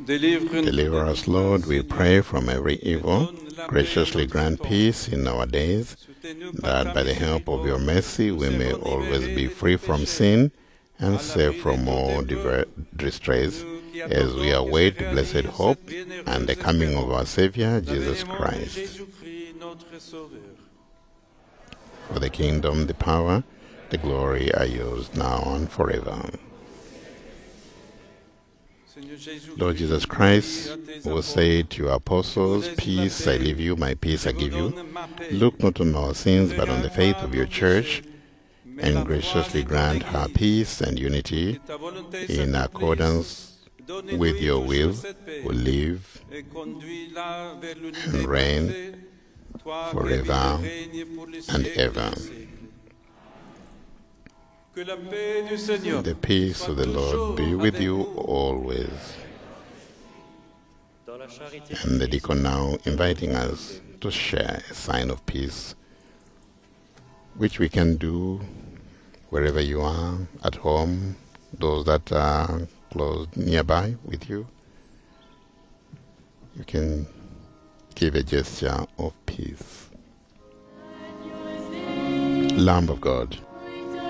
Deliver us, Lord, we pray, from every evil. Graciously grant peace in our days, that by the help of your mercy we may always be free from sin and safe from all distress, as we await blessed hope and the coming of our Savior, Jesus Christ. For the kingdom, the power, the glory are yours now and forever. Lord Jesus Christ, who said to your apostles, "Peace I leave you, my peace I give you," look not on our sins, but on the faith of your church, and graciously grant her peace and unity in accordance with your will, who live and reign forever and ever. The peace of the Lord be with you always. And the deacon now inviting us to share a sign of peace, which we can do wherever you are, at home, those that are close nearby with you. You can give a gesture of peace. Lamb of God,